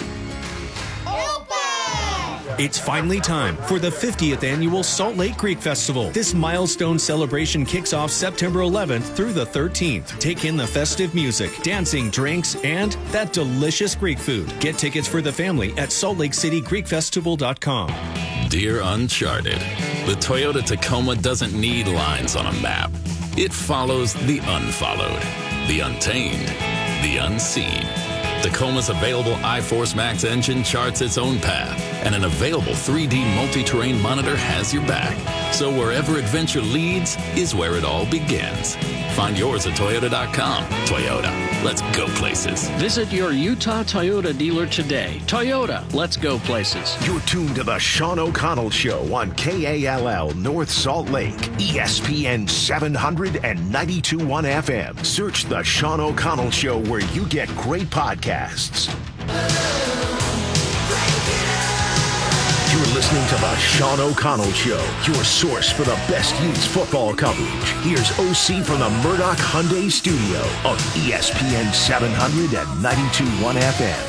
It's finally time for the 50th annual Salt Lake Creek Festival. This milestone celebration kicks off September 11th through the 13th. Take in the festive music, dancing, drinks, and that delicious Greek food. Get tickets for the family at SaltLakeCityGreekFestival.com. Dear Uncharted, the Toyota Tacoma doesn't need lines on a map. It follows the unfollowed, the untamed, the unseen. Tacoma's available iForce Max engine charts its own path, and an available 3D multi-terrain monitor has your back. So wherever adventure leads is where it all begins. Find yours at Toyota.com. Toyota, let's go places. Visit your Utah Toyota dealer today. Toyota, let's go places. You're tuned to the Sean O'Connell Show on KALL North Salt Lake, ESPN 700 and 92.1 FM. Search the Sean O'Connell Show where you get great podcasts. You're listening listening to the Sean O'Connell Show, your source for the best Utes football coverage. Here's OC from the Murdoch Hyundai Studio on ESPN 700 and 92.1 FM.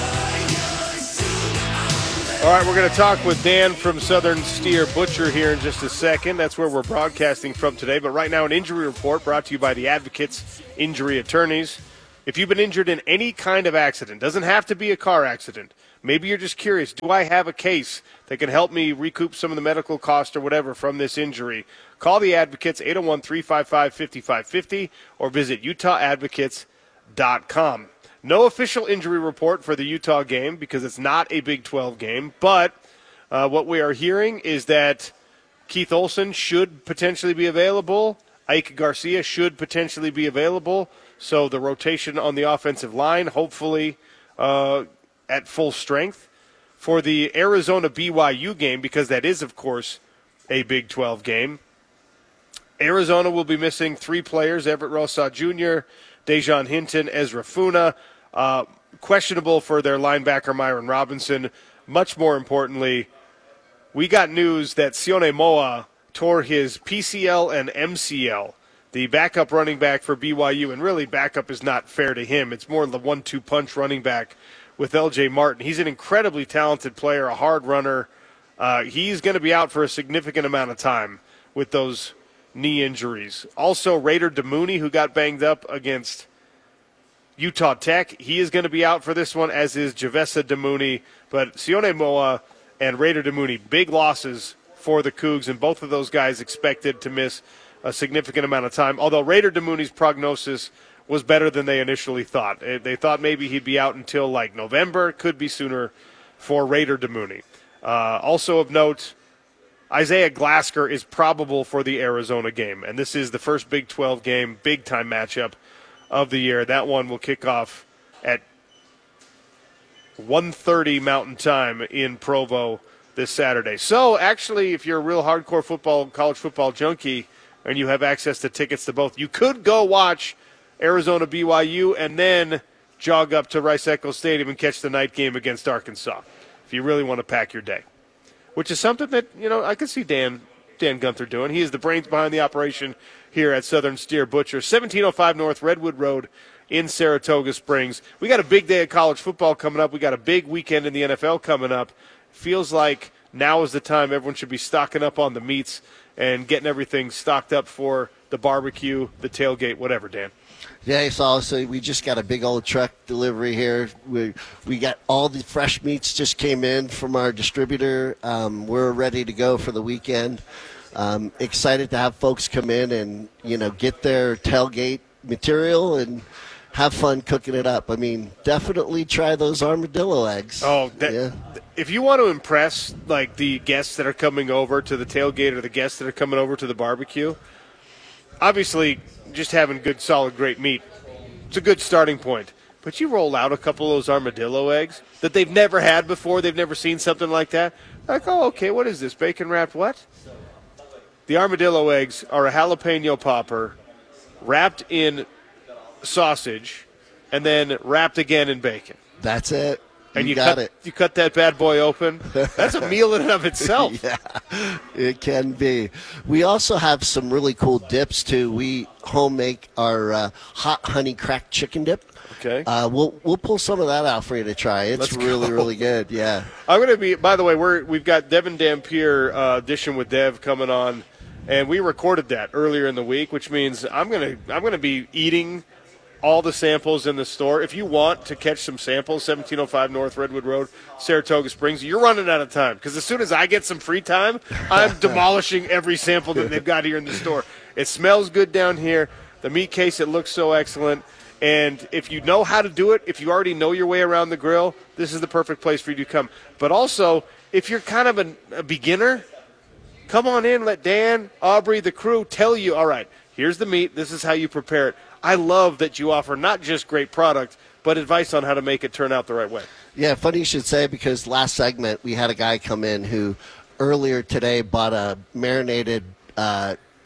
All right, we're going to talk with Dan from Southern Steer Butcher here in just a second. That's where we're broadcasting from today. But right now, an injury report brought to you by the Advocates Injury Attorneys. If you've been injured in any kind of accident, doesn't have to be a car accident. Maybe you're just curious, do I have a case that can help me recoup some of the medical cost or whatever from this injury? Call the Advocates, 801-355-5550, or visit UtahAdvocates.com. No official injury report for the Utah game because it's not a Big 12 game, but what we are hearing is that Keith Olson should potentially be available. Ike Garcia should potentially be available. So the rotation on the offensive line, hopefully at full strength. For the Arizona-BYU game, because that is, of course, a Big 12 game, Arizona will be missing 3 players, Everett Rosa Jr., Dejon Hinton, Ezra Funa, questionable for their linebacker Myron Robinson. Much more importantly, we got news that Sione Moa tore his PCL and MCL. The backup running back for BYU, and really backup is not fair to him. It's more the 1-2 punch running back with L.J. Martin. He's an incredibly talented player, a hard runner. He's going to be out for a significant amount of time with those knee injuries. Also, Raider DeMooney, who got banged up against Utah Tech, he is going to be out for this one, as is Javessa DeMooney. But Sione Moa and Raider DeMooney, big losses for the Cougs, and both of those guys expected to miss a significant amount of time, although Raider DeMooney's prognosis was better than they initially thought. They thought maybe he'd be out until like November. Could be sooner for Raider DeMooney. Also of note, Isaiah Glasker is probable for the Arizona game, and this is the first Big 12 game, big-time matchup of the year. That one will kick off at 1:30 Mountain Time in Provo this Saturday. So, actually, if you're a real hardcore college football junkie, and you have access to tickets to both, you could go watch Arizona BYU and then jog up to Rice-Eccles Stadium and catch the night game against Arkansas if you really want to pack your day, which is something that, I could see Dan Gunther doing. He is the brains behind the operation here at Southern Steer Butcher, 1705 North Redwood Road in Saratoga Springs. We got a big day of college football coming up. We got a big weekend in the NFL coming up. Feels like now is the time everyone should be stocking up on the meats and getting everything stocked up for the barbecue, the tailgate, whatever, Dan. Yeah, it's also, we just got a big old truck delivery here. We got all the fresh meats just came in from our distributor. We're ready to go for the weekend. Excited to have folks come in and, get their tailgate material and have fun cooking it up. I mean, definitely try those armadillo eggs. Oh, if you want to impress, like, the guests that are coming over to the tailgate or the guests that are coming over to the barbecue, obviously just having good, solid, great meat, it's a good starting point. But you roll out a couple of those armadillo eggs that they've never had before, they've never seen something like that. Like, oh, okay, what is this, bacon-wrapped what? The armadillo eggs are a jalapeno popper wrapped in sausage and then wrapped again in bacon. That's it. And you got it. You cut that bad boy open. That's a meal in and of itself. Yeah, it can be. We also have some really cool dips, too. We home make our hot honey cracked chicken dip. Okay. We'll pull some of that out for you to try. It's really good, yeah. I'm going to be, by the way, we've got Devin Dampier Dishing with Dev coming on, and we recorded that earlier in the week, which means I'm going to be eating all the samples in the store. If you want to catch some samples, 1705 North Redwood Road, Saratoga Springs, you're running out of time because as soon as I get some free time, I'm demolishing every sample that they've got here in the store. It smells good down here. The meat case, it looks so excellent. And if you know how to do it, if you already know your way around the grill, this is the perfect place for you to come. But also, if you're kind of a beginner, come on in, let Dan, Aubrey, the crew tell you, all right, here's the meat, this is how you prepare it. I love that you offer not just great product, but advice on how to make it turn out the right way. Yeah, funny you should say, because last segment we had a guy come in who earlier today bought a marinated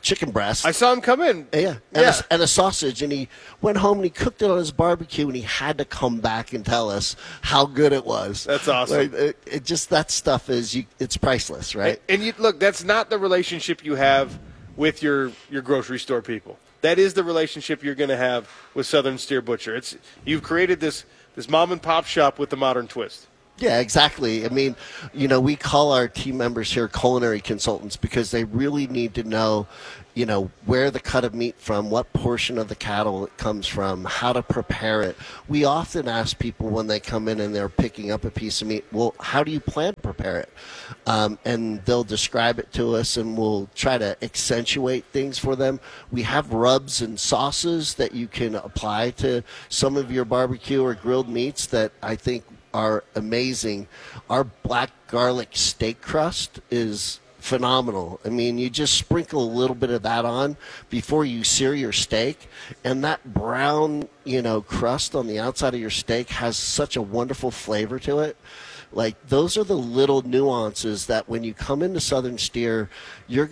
chicken breast. I saw him come in. Yeah, and a sausage, and he went home and he cooked it on his barbecue, and he had to come back and tell us how good it was. That's awesome. Like, it just, that stuff it's priceless, right? And you look, that's not the relationship you have with your grocery store people. That is the relationship you're going to have with Southern Steer Butcher. You've created this mom and pop shop with the modern twist. Yeah, exactly. I mean, we call our team members here culinary consultants because they really need to know, where the cut of meat from, what portion of the cattle it comes from, how to prepare it. We often ask people when they come in and they're picking up a piece of meat, well, how do you plan to prepare it? And they'll describe it to us, and we'll try to accentuate things for them. We have rubs and sauces that you can apply to some of your barbecue or grilled meats that I think are amazing. Our black garlic steak crust is phenomenal. I mean, you just sprinkle a little bit of that on before you sear your steak, and that brown, crust on the outside of your steak has such a wonderful flavor to it. Like, those are the little nuances that when you come into Southern Steer, you're